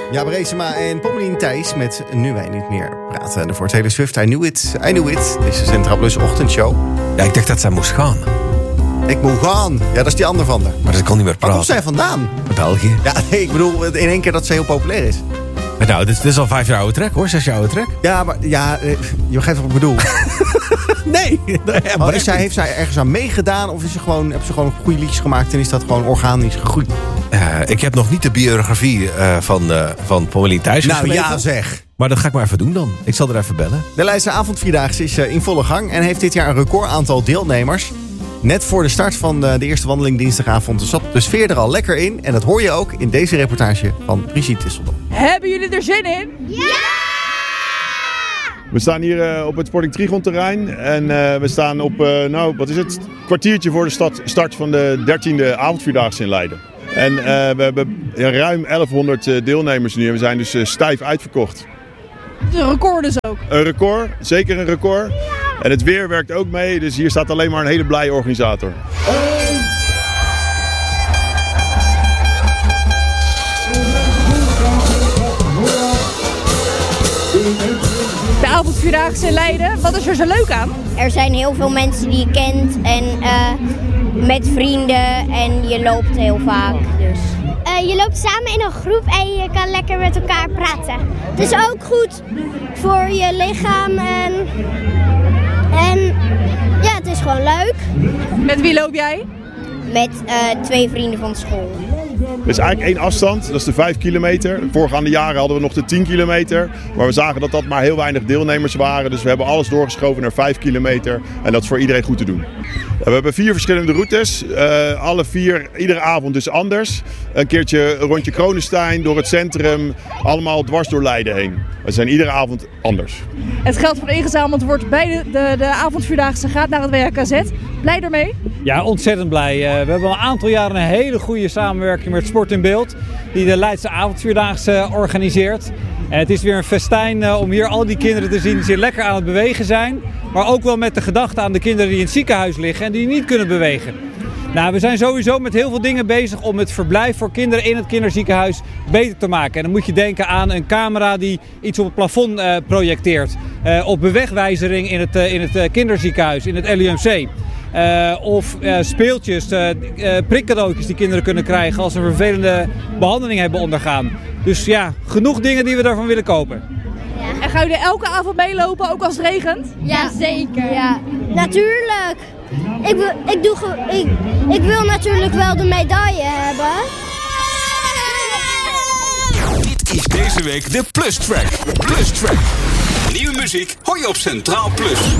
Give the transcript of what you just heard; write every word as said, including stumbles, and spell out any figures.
Ja, Brezema en Pommelien Thijs met Nu Wij Niet Meer praten. Voor Taylor Swift, I Knew It, I Knew It. Deze Centraal Plus ochtendshow. Ja, ik dacht dat zij moest gaan. Ik moet gaan. Ja, dat is die ander van haar. Maar ze kon niet meer praten. Waar komt zij vandaan? België. Ja, nee, ik bedoel in één keer dat ze heel populair is. Maar nou, dit, dit is al vijf jaar oude track hoor. Zes jaar oude track. Ja, maar ja, je begrijpt wat ik bedoel. Nee. Ja, maar is zij, heeft zij ergens aan meegedaan? Of is ze gewoon, hebben ze gewoon goede liedjes gemaakt en is dat gewoon organisch gegroeid? Uh, ik heb nog niet de biografie uh, van, uh, van Pommelien Thijs Nou gelezen. ja zeg. Maar dat ga ik maar even doen dan. Ik zal er even bellen. De Leidse avondvierdaagse is uh, in volle gang en heeft dit jaar een record aantal deelnemers. Net voor de start van de, de eerste wandeling dinsdagavond zat de sfeer er al lekker in. En dat hoor je ook in deze reportage van Brigitte Tisseldorp. Hebben jullie er zin in? Ja! We staan hier uh, op het Sporting Trigon terrein en uh, we staan op, uh, nou wat is het, kwartiertje voor de stad, start van de dertiende avondvierdaagse in Leiden. En uh, we hebben ruim elfhonderd uh, deelnemers nu en we zijn dus uh, stijf uitverkocht. De record dus ook. Een record, zeker een record. En het weer werkt ook mee, dus hier staat alleen maar een hele blije organisator. De avondvierdaagse in Leiden, wat is er zo leuk aan? Er zijn heel veel mensen die je kent en uh, met vrienden en je loopt heel vaak. Dus. Uh, je loopt samen in een groep en je kan lekker met elkaar praten. Het is ook goed voor je lichaam en, en ja, het is gewoon leuk. Met wie loop jij? Met uh, twee vrienden van school. Er is eigenlijk één afstand, dat is de vijf kilometer. De voorgaande jaren hadden we nog de tien kilometer. Maar we zagen dat dat maar heel weinig deelnemers waren. Dus we hebben alles doorgeschoven naar vijf kilometer. En dat is voor iedereen goed te doen. We hebben vier verschillende routes. Uh, alle vier, iedere avond dus anders. Een keertje een rondje Kronenstein, door het centrum. Allemaal dwars door Leiden heen. We zijn iedere avond anders. Het geld wat ingezameld wordt bij de, de, de avondvierdaagse gaat naar het W H K Z. Blij ermee? Ja, ontzettend blij. Uh, we hebben al een aantal jaren een hele goede samenwerking met Sport in Beeld. Die de Leidse avondvierdaagse organiseert. En het is weer een festijn uh, om hier al die kinderen te zien die zich lekker aan het bewegen zijn. Maar ook wel met de gedachte aan de kinderen die in het ziekenhuis liggen en die niet kunnen bewegen. Nou, we zijn sowieso met heel veel dingen bezig om het verblijf voor kinderen in het kinderziekenhuis beter te maken. En dan moet je denken aan een camera die iets op het plafond uh, projecteert. Uh, op bewegwijzering in het, uh, in het uh, kinderziekenhuis, in het L U M C. Uh, of uh, speeltjes, uh, uh, prikcadeautjes die kinderen kunnen krijgen als ze een vervelende behandeling hebben ondergaan. Dus ja, genoeg dingen die we daarvan willen kopen. Ja. En gaan jullie elke avond meelopen, ook als het regent? Ja, zeker. Ja. Natuurlijk. Ik wil, ik, doe ge, ik, ik wil natuurlijk wel de medaille hebben. Dit is deze week de Plus Track. Plus Track. Nieuwe muziek hoor je op Centraal Plus.